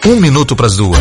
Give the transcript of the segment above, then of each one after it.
1 minuto para as 2.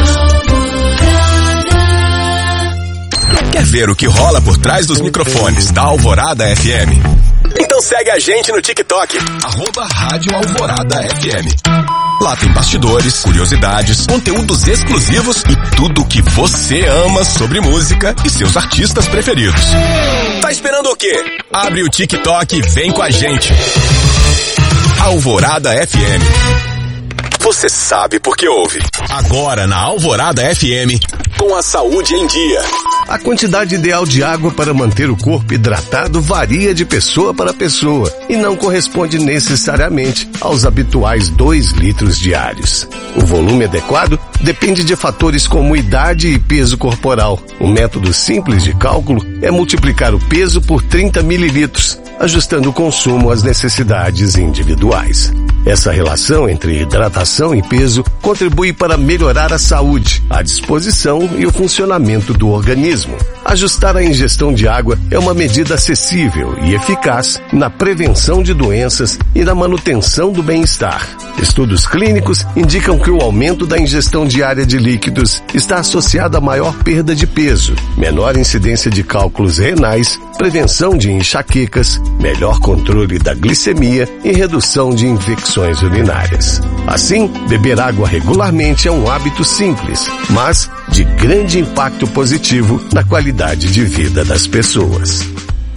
Quer ver o que rola por trás dos microfones da Alvorada FM? Então segue a gente no TikTok, @Rádio Alvorada FM. Lá tem bastidores, curiosidades, conteúdos exclusivos e tudo o que você ama sobre música e seus artistas preferidos. Tá esperando o quê? Abre o TikTok e vem com a gente. Alvorada FM. Você sabe por que ouve. Agora na Alvorada FM, com a saúde em dia. A quantidade ideal de água para manter o corpo hidratado varia de pessoa para pessoa e não corresponde necessariamente aos habituais 2 litros diários. O volume adequado depende de fatores como idade e peso corporal. Um método simples de cálculo é multiplicar o peso por 30 mililitros, ajustando o consumo às necessidades individuais. Essa relação entre hidratação e peso contribui para melhorar a saúde, a disposição e o funcionamento do organismo. Ajustar a ingestão de água é uma medida acessível e eficaz na prevenção de doenças e na manutenção do bem-estar. Estudos clínicos indicam que o aumento da ingestão diária de líquidos está associado a maior perda de peso, menor incidência de cálculos renais, prevenção de enxaquecas, melhor controle da glicemia e redução de infecções urinárias. Assim, beber água regularmente é um hábito simples, mas de grande impacto positivo na qualidade de vida das pessoas.